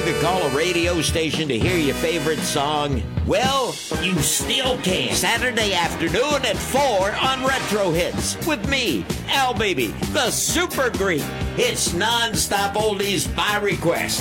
To call a radio station to hear your favorite song? Well, you still can. Saturday afternoon at 4 on Retro Hits with me, Al Baby, the Super Greek. It's non-stop oldies by request.